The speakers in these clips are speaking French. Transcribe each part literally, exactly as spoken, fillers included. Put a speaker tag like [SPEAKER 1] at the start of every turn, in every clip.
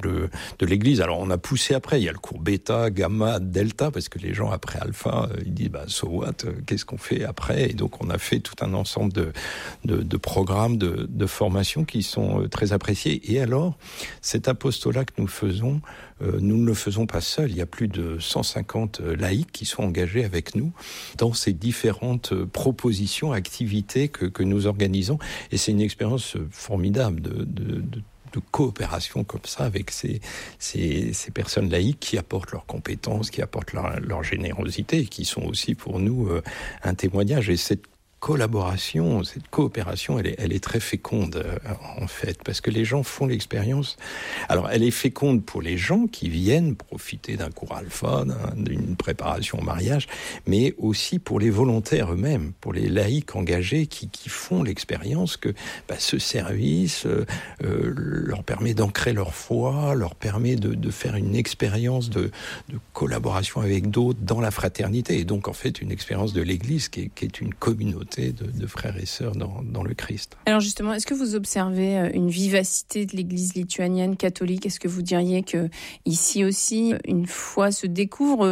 [SPEAKER 1] le, de l'Église. Alors on a poussé après, il y a le cours bêta, gamma, delta, parce que les gens après alpha, ils disent bah, so what, qu'est-ce qu'on fait après? Et donc on a fait tout un ensemble de, de, de programmes, de, de formations qui sont très appréciés. Et alors, cet apostolat que nous faisons, euh, nous ne le faisons pas seuls. Il y a plus de cent cinquante laïcs qui sont engagés avec nous dans ces différentes propositions, activités que, que nous organisons. Et c'est une expérience formidable de, de, de de coopération comme ça avec ces, ces, ces personnes laïques qui apportent leurs compétences, qui apportent leur, leur générosité, et qui sont aussi pour nous euh, un témoignage. Et cette collaboration, cette coopération, elle est, elle est très féconde euh, en fait, parce que les gens font l'expérience. Alors, elle est féconde pour les gens qui viennent profiter d'un cours alpha, d'un, d'une préparation au mariage, mais aussi pour les volontaires eux-mêmes, pour les laïcs engagés qui, qui font l'expérience que bah, ce service euh, euh, leur permet d'ancrer leur foi, leur permet de, de faire une expérience de, de collaboration avec d'autres dans la fraternité, et donc en fait une expérience de l'Église qui est, qui est une communauté De, de frères et sœurs dans, dans le Christ.
[SPEAKER 2] Alors justement, est-ce que vous observez une vivacité de l'Église lituanienne catholique? Est-ce que vous diriez que ici aussi, une foi se découvre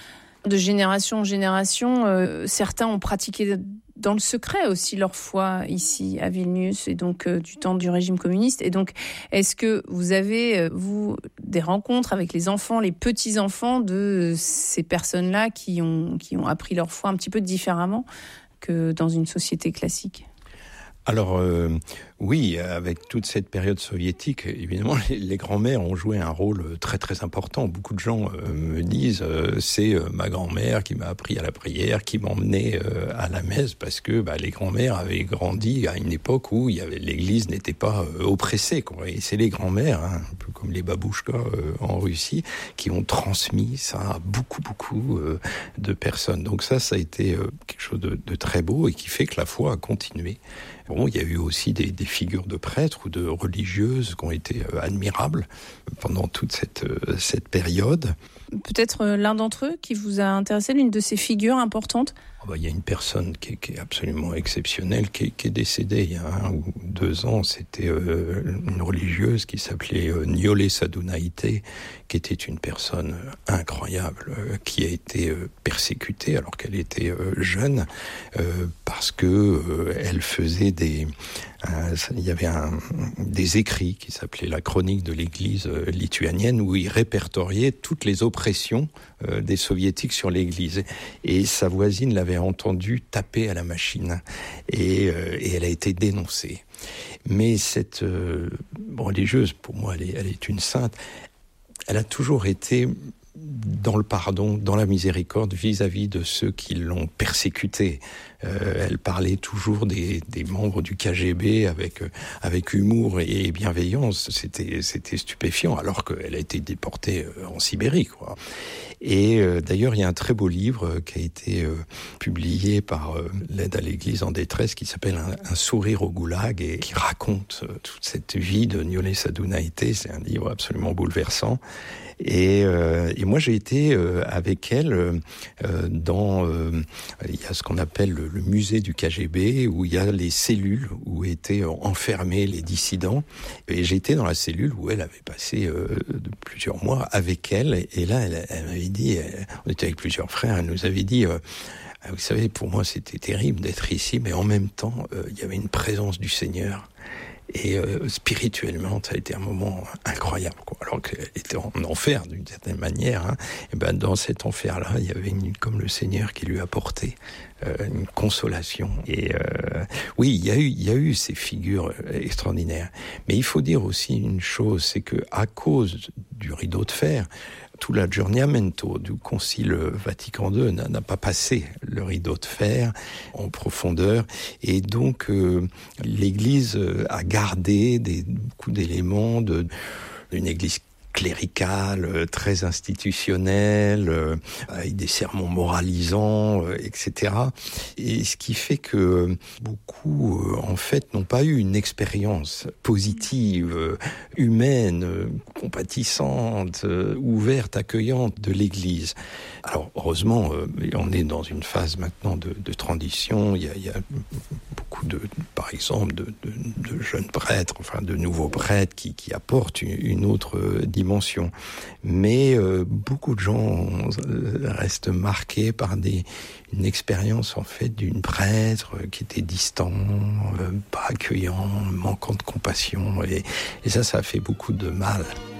[SPEAKER 2] de génération en génération? euh, Certains ont pratiqué dans le secret aussi leur foi ici à Vilnius, et donc euh, du temps du régime communiste. Et donc, est-ce que vous avez, euh, vous, des rencontres avec les enfants, les petits-enfants de ces personnes-là qui ont, qui ont appris leur foi un petit peu différemment que dans une société classique?
[SPEAKER 1] Alors, euh, oui, avec toute cette période soviétique, évidemment, les, les grands-mères ont joué un rôle très très important. Beaucoup de gens euh, me disent euh, c'est euh, ma grand-mère qui m'a appris à la prière, qui m'emmenait euh, à la messe, parce que bah, les grands-mères avaient grandi à une époque où il y avait, l'Église n'était pas euh, oppressée, quoi. Et c'est les grands-mères, hein, un peu comme les babouchkas euh, en Russie, qui ont transmis ça à beaucoup beaucoup euh, de personnes. Donc ça, ça a été euh, quelque chose de, de très beau et qui fait que la foi a continué. Bon, il y a eu aussi des, des figures de prêtres ou de religieuses qui ont été euh, admirables pendant toute cette, euh, cette période.
[SPEAKER 2] Peut-être euh, l'un d'entre eux qui vous a intéressé, l'une de ces figures importantes?
[SPEAKER 1] Oh bah, il y a une personne qui est, qui est absolument exceptionnelle, qui est, qui est décédée il y a un ou deux ans. C'était euh, une religieuse qui s'appelait euh, Niolé Sadounaïté, qui était une personne incroyable, euh, qui a été euh, persécutée alors qu'elle était euh, jeune, euh, parce que euh, elle faisait des... Euh, il y avait un, des écrits qui s'appelaient la chronique de l'Église euh, lituanienne, où il répertoriait toutes les oppressions euh, des soviétiques sur l'Église. Et sa voisine l'avait entendu taper à la machine, et, euh, et elle a été dénoncée. Mais cette euh, religieuse, pour moi, elle est, elle est une sainte. Elle a toujours été dans le pardon, dans la miséricorde vis-à-vis de ceux qui l'ont persécutée. Euh, elle parlait toujours des, des membres du K G B avec, avec humour et bienveillance. C'était, c'était stupéfiant, alors qu'elle a été déportée en Sibérie, quoi. Et euh, d'ailleurs, il y a un très beau livre qui a été euh, publié par euh, l'aide à l'Église en détresse, qui s'appelle un, un sourire au goulag, et qui raconte euh, toute cette vie de Niolé Sadounaïté. C'est un livre absolument bouleversant. Et, euh, et moi, j'ai été euh, avec elle euh, dans... Euh, il y a ce qu'on appelle le, le musée du K G B, où il y a les cellules où étaient enfermés les dissidents. Et j'ai été dans la cellule où elle avait passé euh, plusieurs mois avec elle. Et, et là, elle, elle m'avait dit... Elle, on était avec plusieurs frères, elle nous avait dit... Euh, vous savez, pour moi, c'était terrible d'être ici, mais en même temps, euh, il y avait une présence du Seigneur. Et euh, spirituellement, ça a été un moment incroyable, quoi. Alors qu'elle était en enfer d'une certaine manière, hein. Et ben dans cet enfer-là, il y avait une, comme le Seigneur qui lui apportait euh, une consolation. Et euh, oui, il y a eu, il y a eu ces figures extraordinaires. Mais il faut dire aussi une chose, c'est que à cause du rideau de fer, tout l'aggiornamento du Concile Vatican deux n'a, n'a pas passé le rideau de fer en profondeur, et donc euh, l'Église a gardé des, beaucoup d'éléments de, d'une Église clérical, très institutionnel, euh, avec des sermons moralisants, euh, et cetera. Et ce qui fait que beaucoup, euh, en fait, n'ont pas eu une expérience positive, euh, humaine, euh, compatissante, euh, ouverte, accueillante de l'Église. Alors, heureusement, euh, on est dans une phase maintenant de, de transition. Il y a, il y a beaucoup de, par exemple, de, de, de jeunes prêtres, enfin de nouveaux prêtres qui, qui apportent une, une autre dimension. Mais euh, beaucoup de gens restent marqués par des, une expérience en fait d'une prêtre qui était distant, euh, pas accueillant, manquant de compassion. Et, et ça, ça a fait beaucoup de mal.